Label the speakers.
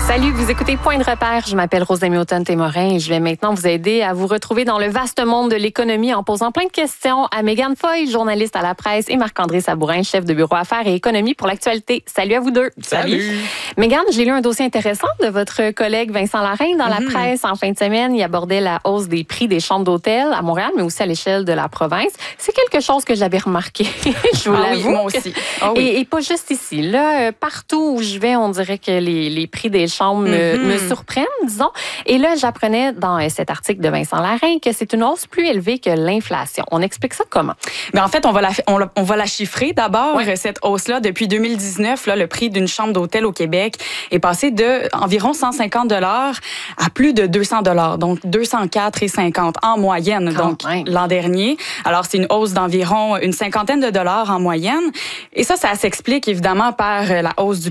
Speaker 1: Salut, vous écoutez Point de repère. Je m'appelle Rosemary Automne-Témorin et je vais maintenant vous aider à vous retrouver dans le vaste monde de l'économie en posant plein de questions à Mégane Foy, journaliste à La Presse, et Marc-André Sabourin, chef de bureau affaires et économie pour l'actualité. Salut à vous deux.
Speaker 2: Salut.
Speaker 1: Mégane, j'ai lu un dossier intéressant de votre collègue Vincent Larrain dans La Presse en fin de semaine. Il abordait la hausse des prix des chambres d'hôtel à Montréal, mais aussi à l'échelle de la province. C'est quelque chose que j'avais remarqué, je vous l'avoue.
Speaker 2: Oui, moi aussi.
Speaker 1: Et pas juste ici. Là, partout où je vais, on dirait que les prix des chambres me surprennent, disons. Et là, j'apprenais dans cet article de Vincent Larrain que c'est une hausse plus élevée que l'inflation. On explique ça comment?
Speaker 2: Mais en fait, on va la chiffrer d'abord. Ouais. Cette hausse-là, depuis 2019, là, le prix d'une chambre d'hôtel au Québec est passé de environ 150 $ à plus de 200 $, donc 204,50 en moyenne, donc l'an dernier. Alors, c'est une hausse d'environ une cinquantaine de dollars en moyenne. Et ça s'explique évidemment par la hausse du